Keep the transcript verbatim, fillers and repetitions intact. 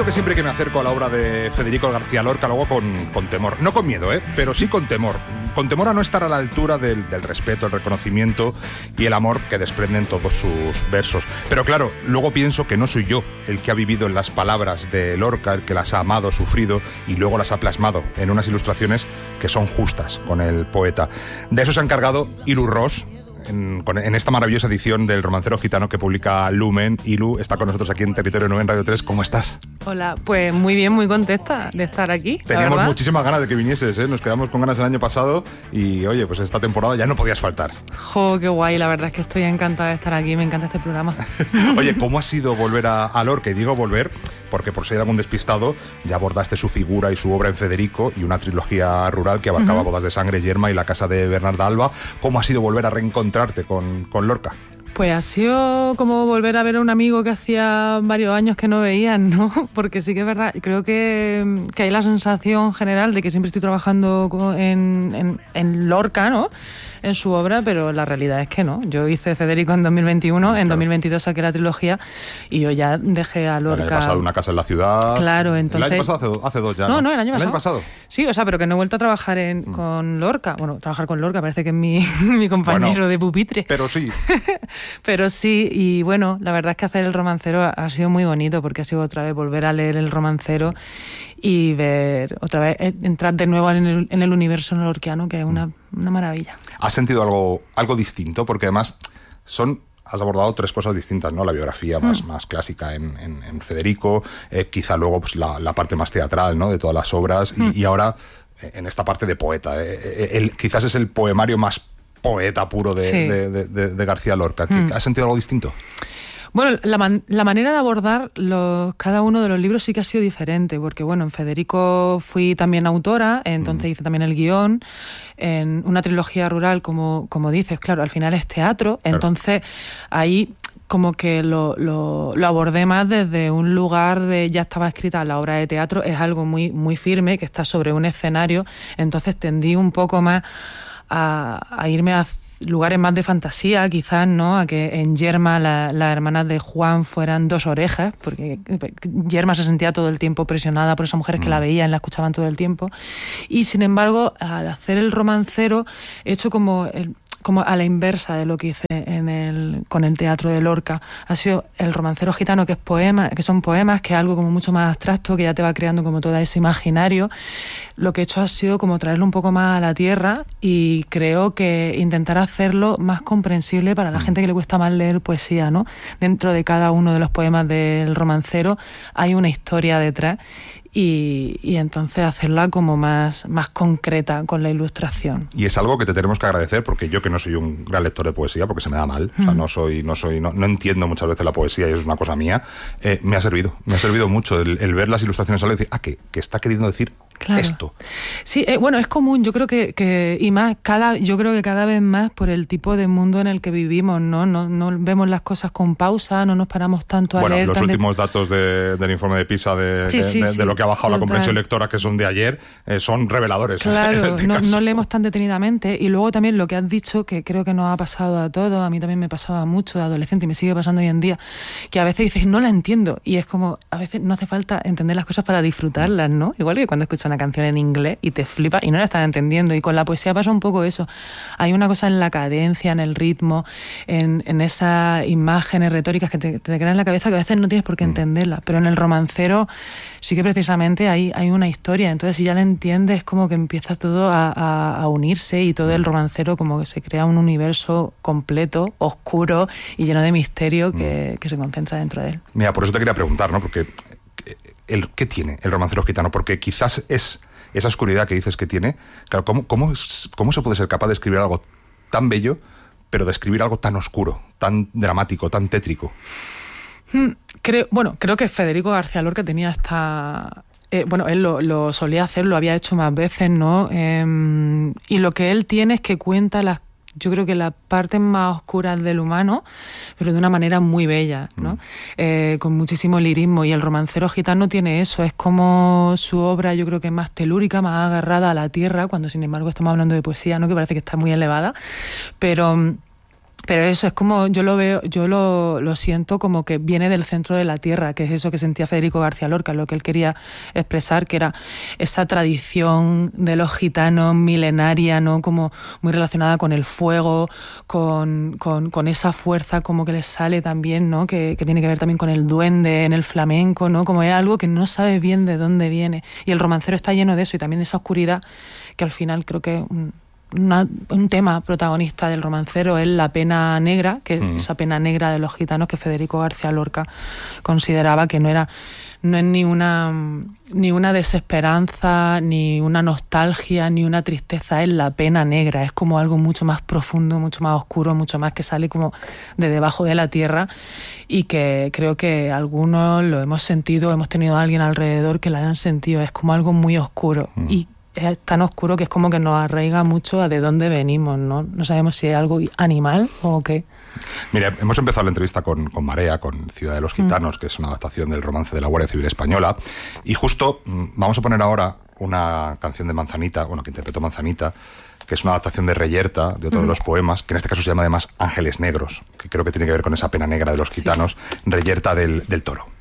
confieso que siempre que me acerco a la obra de Federico García Lorca lo hago con, con temor, no con miedo, ¿eh? Pero sí con temor, con temor a no estar a la altura del, del respeto, el reconocimiento y el amor que desprenden todos sus versos. Pero claro, luego pienso que no soy yo el que ha vivido en las palabras de Lorca, el que las ha amado, sufrido y luego las ha plasmado en unas ilustraciones que son justas con el poeta. De eso se ha encargado Ilu Ros, En, en esta maravillosa edición del Romancero Gitano que publica Lumen. Ilu está con nosotros aquí en Territorio nueve en Radio tres. ¿Cómo estás? Hola, pues muy bien, muy contenta de estar aquí. Teníamos muchísimas ganas de que vinieses, ¿eh? Nos quedamos con ganas el año pasado y, oye, pues esta temporada ya no podías faltar. Jo, qué guay, la verdad es que estoy encantada de estar aquí, me encanta este programa. Oye, ¿cómo ha sido volver a, a Lorca? Y digo volver porque, por si hay algún despistado, ya abordaste su figura y su obra en Federico y una trilogía rural que abarcaba uh-huh. Bodas de Sangre, Yerma y La Casa de Bernarda Alba. ¿Cómo ha sido volver a reencontrarte con, con Lorca? Pues ha sido como volver a ver a un amigo que hacía varios años que no veían, ¿no? Porque sí que es verdad, creo que, que hay la sensación general de que siempre estoy trabajando en, en, en Lorca, ¿no? En su obra, pero la realidad es que no. Yo hice Federico en dos mil veintiuno, claro. En dos mil veintidós saqué la trilogía y yo ya dejé a Lorca. El año pasado Una Casa en la Ciudad. Claro, entonces. El año pasado hace, hace dos ya. No, no, no, el año pasado. ¿El año pasado? Sí, o sea, pero que no he vuelto a trabajar en, mm. con Lorca. Bueno, trabajar con Lorca parece que es mi, mi compañero bueno, de pupitre. Pero sí. Pero sí, y bueno, la verdad es que hacer el romancero ha sido muy bonito porque ha sido otra vez volver a leer el romancero y ver otra vez, entrar de nuevo en el, en el universo lorquiano, que es una, una maravilla. ¿Has sentido algo, algo distinto? Porque además son... Has abordado tres cosas distintas, ¿no? La biografía más, mm. más clásica en, en, en Federico, eh, quizá luego pues, la, la parte más teatral, ¿no? De todas las obras, mm. y, y ahora eh, en esta parte de poeta. Eh, el, quizás es el poemario más poeta puro de, sí. de, de, de, de García Lorca. Mm. ¿Has sentido algo distinto? Bueno, la, man, la manera de abordar los, cada uno de los libros sí que ha sido diferente, porque bueno, en Federico fui también autora, entonces mm. hice también el guión, en una trilogía rural, como, como dices, claro, al final es teatro, claro. Entonces ahí como que lo, lo, lo abordé más desde un lugar de ya estaba escrita la obra de teatro, es algo muy, muy firme, que está sobre un escenario, entonces tendí un poco más a, a irme a lugares más de fantasía, quizás, ¿no? A que en Yerma las la hermanas de Juan fueran dos orejas, porque Yerma se sentía todo el tiempo presionada por esas mujeres que mm. la veían, la escuchaban todo el tiempo. Y sin embargo, al hacer el romancero, he hecho como el, como a la inversa de lo que hice en el, con el teatro de Lorca. Ha sido el romancero gitano, que es poema, que son poemas, que es algo como mucho más abstracto, que ya te va creando como todo ese imaginario. Lo que he hecho ha sido como traerlo un poco más a la tierra y creo que intentar hacerlo más comprensible para la gente que le cuesta más leer poesía, ¿no? Dentro de cada uno de los poemas del romancero hay una historia detrás. Y, y entonces hacerla como más, más concreta con la ilustración. Y es algo que te tenemos que agradecer, porque yo, que no soy un gran lector de poesía, porque se me da mal, mm. o sea, no soy, no soy, no, no entiendo muchas veces la poesía y eso es una cosa mía, eh, me ha servido, me ha servido mucho el, el ver las ilustraciones y decir, ah, que, que está queriendo decir claro. esto. Sí, eh, bueno, es común, yo creo que, que y más, cada, yo creo que cada vez más por el tipo de mundo en el que vivimos, ¿no? No, no vemos las cosas con pausa, no nos paramos tanto a bueno, leer. Bueno, los últimos de... datos de, del informe de PISA de, sí, de, sí, de, sí. de lo que ha bajado Total. La comprensión lectora, que son de ayer, eh, son reveladores. Claro, este no, no leemos tan detenidamente. Y luego también lo que has dicho, que creo que nos ha pasado a todos, a mí también me pasaba mucho de adolescente y me sigue pasando hoy en día, que a veces dices, no la entiendo. Y es como, a veces no hace falta entender las cosas para disfrutarlas, ¿no? Igual que cuando escuchas una canción en inglés y te flipa y no la estás entendiendo. Y con la poesía pasa un poco eso. Hay una cosa en la cadencia, en el ritmo, en, en esas imágenes retóricas que te, te crean en la cabeza que a veces no tienes por qué entenderlas. Pero en el romancero sí que precisamente hay, hay una historia. Entonces, si ya la entiendes, es como que empieza todo a, a, a unirse y todo el romancero como que se crea un universo completo, oscuro y lleno de misterio que, que se concentra dentro de él. Mira, por eso te quería preguntar, ¿no? Porque el, ¿qué tiene el romancero gitano? Porque quizás es esa oscuridad que dices que tiene. Claro, ¿cómo, cómo, cómo se puede ser capaz de escribir algo tan bello, pero de escribir algo tan oscuro, tan dramático, tan tétrico? Creo, bueno, creo que Federico García Lorca tenía esta... Eh, bueno, él lo, lo solía hacer, lo había hecho más veces, ¿no? Eh, y lo que él tiene es que cuenta las, yo creo que las partes más oscuras del humano, pero de una manera muy bella, ¿no? Mm. Eh, con muchísimo lirismo. Y el romancero gitano tiene eso, es como su obra, yo creo que es más telúrica, más agarrada a la tierra, cuando sin embargo estamos hablando de poesía, ¿no? Que parece que está muy elevada, pero... Pero eso es como, yo lo veo, yo lo, lo siento como que viene del centro de la tierra, que es eso que sentía Federico García Lorca, lo que él quería expresar, que era esa tradición de los gitanos milenaria, ¿no? Como muy relacionada con el fuego, con, con, con esa fuerza como que les sale también, ¿no? Que, que tiene que ver también con el duende en el flamenco, ¿no? Como es algo que no sabes bien de dónde viene. Y el romancero está lleno de eso, y también esa oscuridad que al final creo que... Una, un tema protagonista del romancero es la pena negra, que mm. esa pena negra de los gitanos que Federico García Lorca consideraba que no era no es ni una ni una desesperanza, ni una nostalgia, ni una tristeza, es la pena negra, es como algo mucho más profundo, mucho más oscuro, mucho más que sale como de debajo de la tierra, y que creo que algunos lo hemos sentido, hemos tenido a alguien alrededor que lo hayan sentido, es como algo muy oscuro mm. y es tan oscuro que es como que nos arraiga mucho a de dónde venimos, ¿no? No sabemos si es algo animal o qué. Mira, hemos empezado la entrevista con, con Marea, con Ciudad de los Gitanos, mm. que es una adaptación del romance de la Guardia Civil Española, y justo vamos a poner ahora una canción de Manzanita, bueno, que interpretó Manzanita, que es una adaptación de Reyerta, de otro mm. de los poemas, que en este caso se llama además Ángeles Negros, que creo que tiene que ver con esa pena negra de los gitanos, sí. Reyerta del, del Toro.